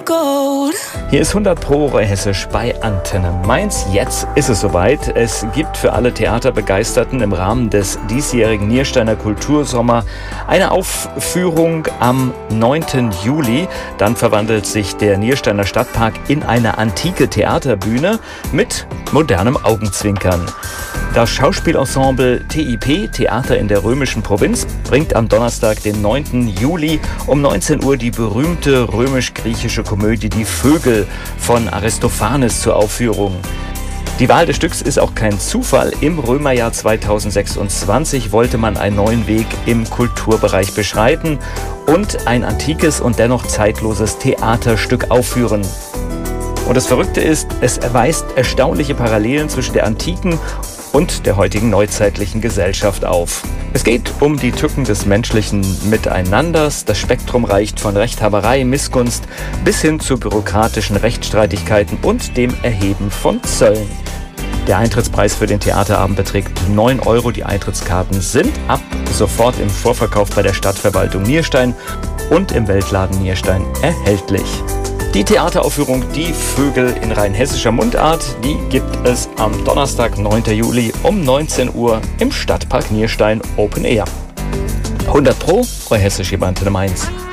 Hier ist 100 Pro Hessisch bei Antenne Mainz. Jetzt ist es soweit. Es gibt für alle Theaterbegeisterten im Rahmen des diesjährigen Niersteiner Kultursommer eine Aufführung am 9. Juli. Dann verwandelt sich der Niersteiner Stadtpark in eine antike Theaterbühne mit modernem Augenzwinkern. Das Schauspielensemble TIP, Theater in der römischen Provinz, bringt am Donnerstag, den 9. Juli um 19 Uhr die berühmte römisch-griechische Komödie Die Vögel von Aristophanes zur Aufführung. Die Wahl des Stücks ist auch kein Zufall. Im Römerjahr 2026 wollte man einen neuen Weg im Kulturbereich beschreiten und ein antikes und dennoch zeitloses Theaterstück aufführen. Und das Verrückte ist, es erweist erstaunliche Parallelen zwischen der antiken und der heutigen neuzeitlichen Gesellschaft auf. Es geht um die Tücken des menschlichen Miteinanders. Das Spektrum reicht von Rechthaberei, Missgunst bis hin zu bürokratischen Rechtsstreitigkeiten und dem Erheben von Zöllen. Der Eintrittspreis für den Theaterabend beträgt 9 Euro. Die Eintrittskarten sind ab sofort im Vorverkauf bei der Stadtverwaltung Nierstein und im Weltladen Nierstein erhältlich. Die Theateraufführung Die Vögel in rein hessischer Mundart, die gibt es am Donnerstag, 9. Juli um 19 Uhr im Stadtpark Nierstein Open Air. 100 Pro, Hessisch hier bei Antenne Mainz.